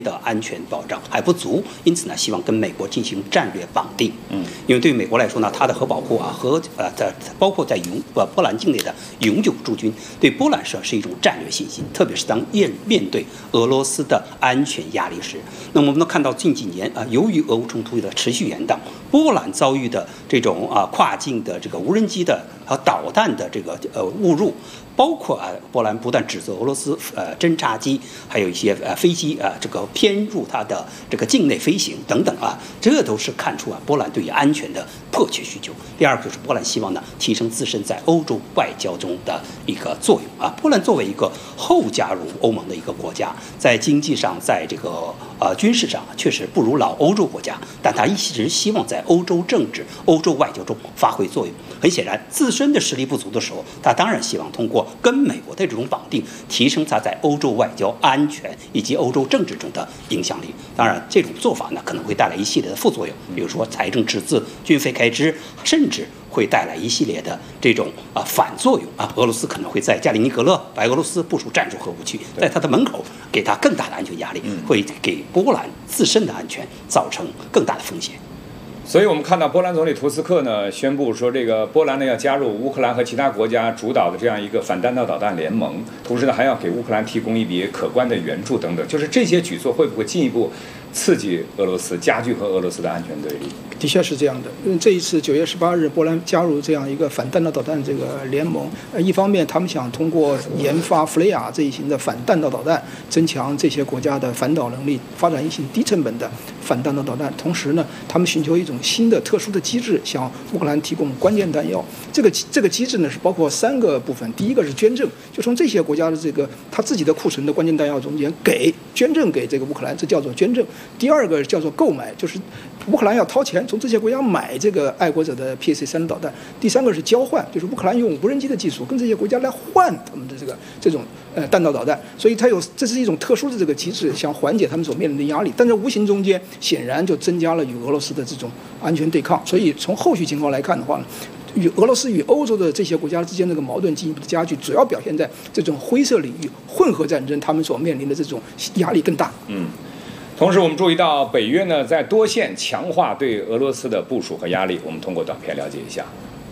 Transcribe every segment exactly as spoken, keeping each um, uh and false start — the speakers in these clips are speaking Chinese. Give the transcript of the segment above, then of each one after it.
的安全保障还不足，因此呢，希望跟美国进行战略绑定。嗯，因为对于美国来说呢，它的核保护啊，和呃在包括在永呃波兰境内的永久驻军，对波兰是是一种战略信心，特别是当面面对俄罗斯的安全压力时。那么我们能看到近几年啊、呃，由于俄乌冲突的持续延宕，波兰遭遇的这种啊、呃、跨境的这个无人机的和导弹的这个呃误入。包括啊，波兰不但指责俄罗斯呃侦察机，还有一些呃飞机啊、呃、这个偏入它的这个境内飞行等等啊，这都是看出啊波兰对于安全的迫切需求。第二个就是波兰希望呢提升自身在欧洲外交中的一个作用啊。波兰作为一个后加入欧盟的一个国家，在经济上，在这个呃军事上确实不如老欧洲国家，但他一直希望在欧洲政治、欧洲外交中发挥作用。很显然，自身的实力不足的时候，他当然希望通过跟美国的这种绑定，提升他在欧洲外交、安全以及欧洲政治中的影响力。当然，这种做法呢可能会带来一系列的副作用，比如说财政赤字、军费开支，甚至会带来一系列的这种啊反作用啊。俄罗斯可能会在加里宁格勒、白俄罗斯部署战术核武器，在它的门口给它更大的安全压力，会给波兰自身的安全造成更大的风险。 所以我们看到波兰总理图斯克呢宣布说，这个波兰呢要加入乌克兰和其他国家主导的这样一个反弹道导弹联盟，同时呢还要给乌克兰提供一笔可观的援助等等。就是这些举措会不会进一步刺激俄罗斯，加剧和俄罗斯的安全对立？ 的确是这样的。因为这一次九月十八日，波兰加入这样一个反弹道导弹这个联盟，呃，一方面他们想通过研发弗雷亚这一型的反弹道导弹，增强这些国家的反导能力，发展一型低成本的反弹道导弹。同时呢，他们寻求一种新的特殊的机制，向乌克兰提供关键弹药。这个这个机制呢是包括三个部分，第一个是捐赠，就从这些国家的这个他自己的库存的关键弹药中间给捐赠给这个乌克兰，这叫做捐赠。第二个叫做购买，就是乌克兰要掏钱从这些国家买这个爱国者的 P S A 三导弹。第三个是交换，就是乌克兰用无人机的技术跟这些国家来换他们的这个这种呃弹道导弹，所以它有这是一种特殊的这个机制，想缓解他们所面临的压力。但是无形中间显然就增加了与俄罗斯的这种安全对抗。所以从后续情况来看的话呢，与俄罗斯与欧洲的这些国家之间这个矛盾进一步的加剧，主要表现在这种灰色领域混合战争，他们所面临的这种压力更大。 嗯。同时，我们注意到北约呢在多线强化对俄罗斯的部署和压力。我们通过短片了解一下。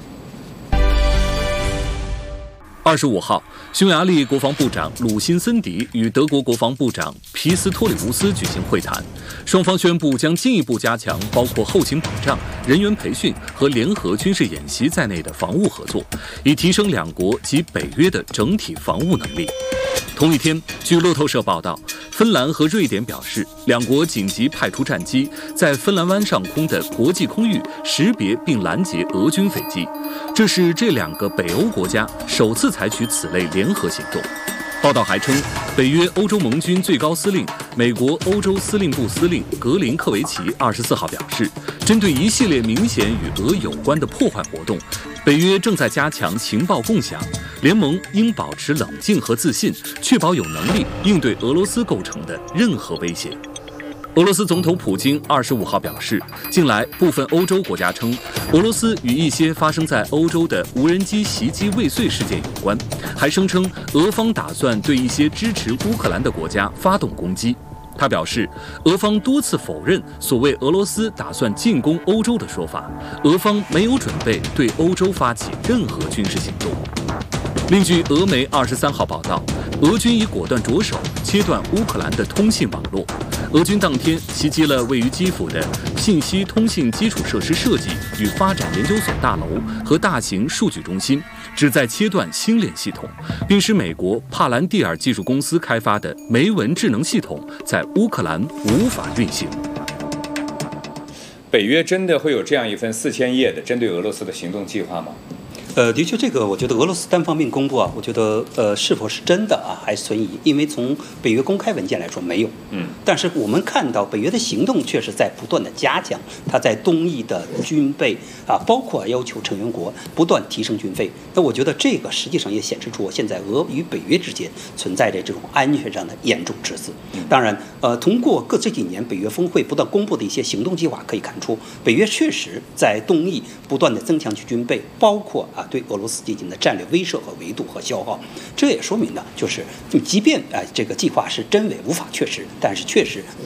二十五号，匈牙利国防部长鲁辛森迪与德国国防部长皮斯托里乌斯举行会谈，双方宣布将进一步加强包括后勤保障、人员培训和联合军事演习在内的防务合作，以提升两国及北约的整体防务能力。同一天，据路透社报道，芬兰和瑞典表示，两国紧急派出战机，在芬兰湾上空的国际空域识别并拦截俄军飞机。这是这两个北欧国家首次采取此类联合行动。报道还称，北约欧洲盟军最高司令、美国欧洲司令部司令格林科维奇二十四号表示，针对一系列明显与俄有关的破坏活动，北约正在加强情报共享，联盟应保持冷静和自信，确保有能力应对俄罗斯构成的任何威胁。俄罗斯总统普京二十五号表示，近来部分欧洲国家称，俄罗斯与一些发生在欧洲的无人机袭击未遂事件有关，还声称俄方打算对一些支持乌克兰的国家发动攻击。他表示，俄方多次否认所谓俄罗斯打算进攻欧洲的说法，俄方没有准备对欧洲发起任何军事行动。另据俄媒二十三号报道，俄军已果断着手切断乌克兰的通信网络。俄军当天袭击了位于基辅的信息通信基础设施设计与发展研究所大楼和大型数据中心，旨在切断星链系统，并使美国帕兰蒂尔技术公司开发的梅文智能系统在乌克兰无法运行。 北约真的会有这样一份四千页的针对俄罗斯的行动计划吗？ 呃，的确，这个我觉得俄罗斯单方面公布啊，我觉得呃是否是真的啊，还存疑。因为从北约公开文件来说没有，嗯，但是我们看到北约的行动确实在不断的加强，它在东翼的军备啊，包括要求成员国不断提升军费。那我觉得这个实际上也显示出现在俄与北约之间存在着这种安全上的严重赤字。当然，呃，通过各这几年北约峰会不断公布的一些行动计划可以看出，北约确实在东翼不断的增强其军备，包括啊。对俄罗斯进行的战略威慑和维度和消耗，这也说明呢，就是即便啊、呃、这个计划是真伪无法确实，但是确实